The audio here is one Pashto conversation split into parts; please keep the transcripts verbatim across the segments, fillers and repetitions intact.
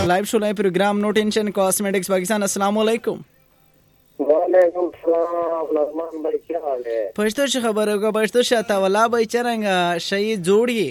Live show live programme no tension cosmetics Pakistan. अस्सलाम वालेकुम। वालेकुम सलाम लहमान भाई, क्या हाल है? पछतो से खबर होगा पछतो से तवला भाई चरंगा शही जोड़िए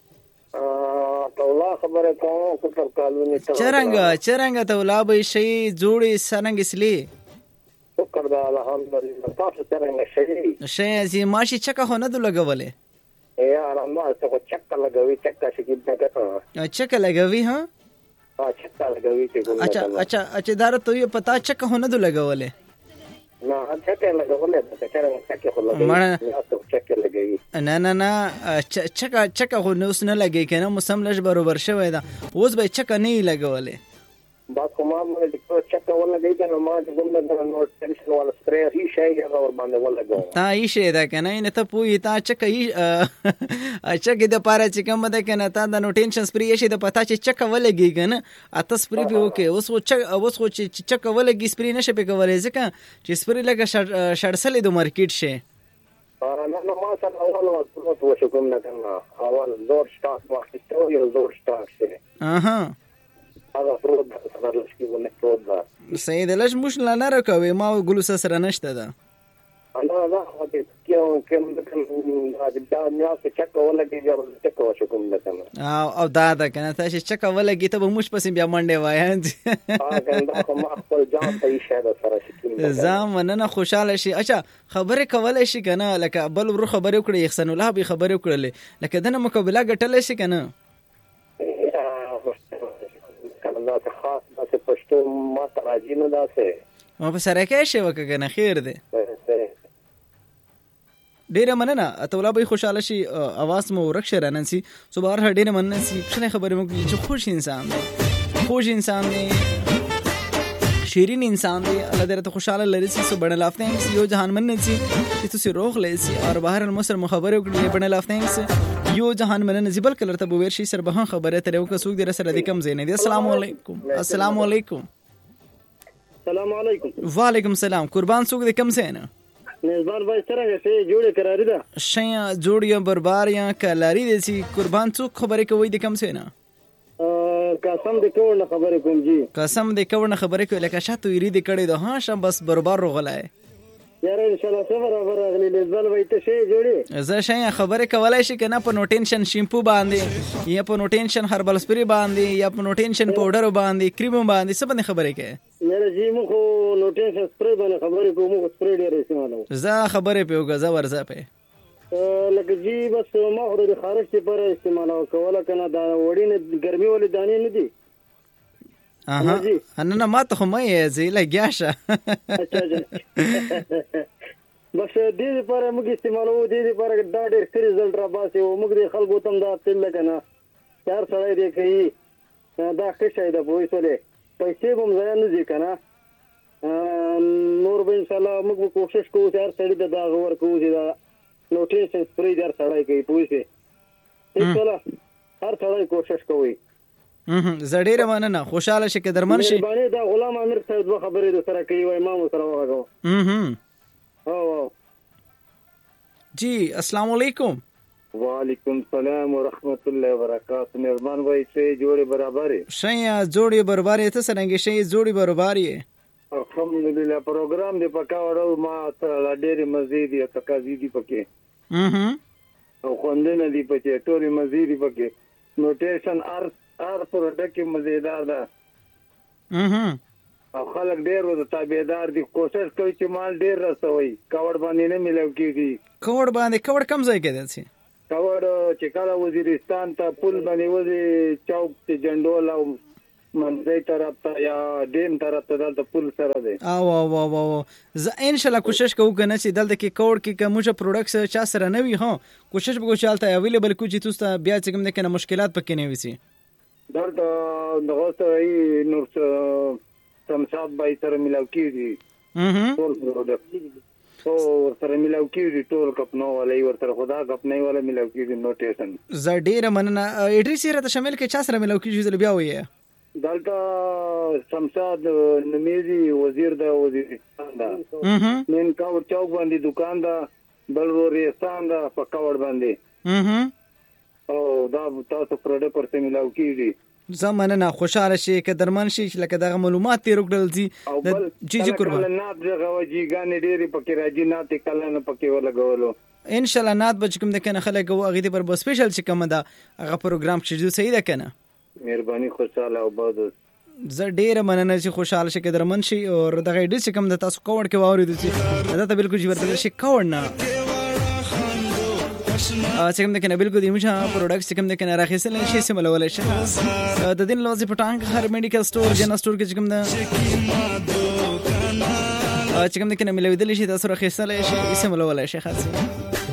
तवला खबर है कौन कुतर कालूनी चरंगा चरंगा तवला भाई शही जोड़ी सरंग इसलिए शुक्र दा अल्हम्दुलिल्लाह तास चरंगा शही शही ऐसी माशी चक्का होना तो लगवले यार अम्मा तो चक्का लगावी चक्का से कितना करता चक्का लगावी। हां हां चक्का लगावी थे। अच्छा अच्छा अच्छा दार तो ये पता चक्का होना तो लगवले ना चक्का लगावले तो चरंगा चक्का हो लगावी तो चक्का लगावी ना ना ना चक्का चक्का होने उसने लगे के ना मुसमलश बरोबर शवे दा उस भाई चक्का नहीं लगवले बात को मां में तो चक्का वाला गई था ना मां जो गुंडा का नोट टेंशन वाला स्प्रे ही शायद है और बांधे वाला गो ता ही शेदा के ना इन त पूई ता चक्का ही अच्छा के द पारा चिकम मत के ना ता नो टेंशन स्प्रे ये द पता च चक्का वाले गी के ना आता स्प्रे भी ओके उस वो चक्का वो सोच चक्का वाले गी स्प्रे नशे पे कवले जका च स्प्रे लगा शड़सले दो मार्केट से ना ना मां सा अवल वाला तो शुक्र ना करना अवल जोर स्टार्ट मार्केट तो ये जोर स्टार्ट से اها هذا فرود صار لشكي ولا فرود سيد ليش مش لنا ركوي ما قولوا سسر نشته ده انا لا خدي كيو كم كم هذا الناس تشكا ولا جاب تشكا وشكم لكم او او دا دا کنه تاسو چکا ولګی ته مش پسې بیا منډه وای ها کنده خو ما خپل جان ته اشاره سره شکل زامن نه خوشاله شي. اچھا خبره کولای شي کنه لکه بل ور خبره وکړي احسان الله به خبره وکړلې لکه دنه مقابله ګټل شي کنه کنه ته خاص بس پښتو ما تراجی نه داسه ما په سره کې شي وکړه خیر ده ډیره مننه اتولا به خوشاله شي اواز مو ورکشه راننسي سو بهر ډیره مننه سي څنګه خبره مو چې خوش انسان دی خوش انسان دی شیرین انسان دی الله دې ته خوشاله لري سي بڑے لافته ہیں یو جهان مننه سي چې تاسو روغ لې سي او بهر المصر مخبره وکړي بڑے لافته ہیں یو جهان مننه زبل کلر ته بویر شي سر به خبره ته یو کسوک دې سره د کم زینې دي. السلام علیکم. السلام علیکم. السلام علیکم. وعلیکم السلام. قربان سوک د کم زینه نزبان بھائی څنګه شي جوړه قراری ده شیا جوړیا بربار یا کلاری دي سي قربان څوک خبره کوي د کم څه نه قسم دې کوو نه خبره کوم جی قسم دې کوو نه خبره کوي لکه شاته یری دې کړي ده ها شم بس بربار رغلای یار ان شاء الله سفر اور اغلی نزبان بھائی ته شي جوړي زه شیا خبره کولای شي کنه په نو ټینشن شیمپو باندې یا په نو ټینشن هربل سپری باندې یا په نو ټینشن پاوډر باندې کریم باندې څه باندې خبره کوي یار جی مو خو نو ټینشن سپری باندې خبره کوم خو سپری ډیر استعمالو زه خبره پیوګه زه ورزه په لکه جی بس ما خو د خارج ته پر استعمالو کوله کنه دا وړي نه ګرمي ولې دانې نه دي اها انا ما ته مې زی لګیاشه اچھا اچھا بس دې لپاره موږ استعمالو دې لپاره دا ډېر ښه رزلټ را باسي او موږ د خلکو تم دا تل کنه چار سړی دی کوي دا ښه شی ده په وسله پیسې هم ځای نه دي کنه نور به ان شاء الله موږ کوشش کوو چې هر سړی دا غور کوو چې دا نوټیشن سپری در سړی کوي پوښي ان شاء الله هر سړی کوشش کوي زړه مننه خوشاله شي کې درمن شي باندې دا غلام امیر صاحب دوه خبرې د سره کوي وای ما مو سره وغاغو هم او جی السلام علیکم. وعلیکم السلام ورحمت الله وبرکاتہ. مهربان بھائی سے جوڑے برابر ہے شیا جوڑے برابر ہے ته څنګه شي جوڑے برابر ہے الحمدلله پروګرام دی پکاوړو ما ته ډېر مزید یا تکازی دی پکې هم او خوندنه دی پکې ټوري مزید دی پکې نوټیشن ار ار پروډکټ مزیدار ده هم او خلک ډېر وو تابعدار دي کوشش کوي چې مال ډېر رسوي کاوړ باندې نه ملو کیږي کاوړ باندې کاوړ کم ځای کې دي کاوړ چې کله وزیرستان ته پل باندې وځي چوک ته جندول او منځي طرف ته یا دیم طرف ته دلته پل سره دی او او او او ز ان شاء الله کوشش کوو کنه چې دلته کې کاوړ کې کومه پروډکټس چا سره نه وي ها کوشش وکړو چې الته اویلیبل کو چې تاسو بیا چې کوم نه کنه مشکلات پکې نه وي دلته دغه ته نور سمساد بای سره ملاو کیږي هم ټول پروډکټ او سره ملاو کیږي ټول کپنو ولای ورته خدا کپنې ولا ملاو کیږي نوټیشن ز ډیر مننه ایډریس یې راته شامل کې چا سره ملاو کیږي بیا وایي دلته سمساد نمیزي وزیر د وزیرستان دا مین کاوړ چوک باندې دکان دا بل ورستان دا په کاوړ باندې هم او دا تاسو پروډکټ ورته ملاو کیږي زمانه خوشاله شي که درمن شي لکه دغه معلومات تیر وکړل دي جی جی قربان نات دغه وجی غانې ډېری پکې راځي نات کله نه پکې ولګولو ان شاء الله نات بچ کوم د کنه خلک هغه دې پر سپیشل چې کوم دا هغه پروګرام چې صحیح ده کنه مهرباني خوشاله او باد زه ډېر مننه چې خوشاله شي کې درمن شي او دغه ډېر چې کوم د تاسو کوړ کې واوري دي دا ته بالکل جوړ شي کوړ نه چې کوم د کنه بالکل د موږ پروډکټس چې کوم د کنه راخیسل شي سیمل ولې شي د دین لوزي پټانګ هر میډیکل سٹور جنرال سٹور کې چې کوم د چې کوم د کنه ملوي دي شي تاسو راخیسل شي سیمل ولې شي خاصه